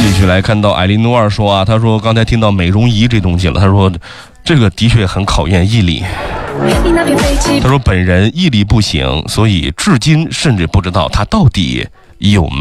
继续来看到艾琳诺尔说啊，他说刚才听到美容仪这东西了，他说这个的确很考验毅力。他说本人毅力不行，所以至今甚至不知道他到底有没有